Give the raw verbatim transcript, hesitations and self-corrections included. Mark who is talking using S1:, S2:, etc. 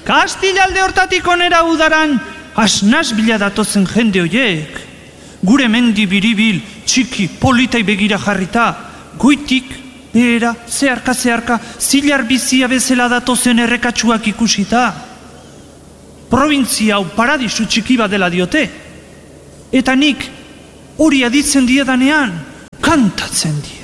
S1: Kastilalde hortatik onera udaran, asnaz bila datozen jende hoiek. Gure mendi biribil, txiki, politai begira jarrita, goitik, behera, zeharka, zeharka, zilar bizia bezala datozen errekatsuak ikusita. Provintzia hau paradisu txiki bat dela diote. Eta nik hori aditzen diedanean, kantatzen die.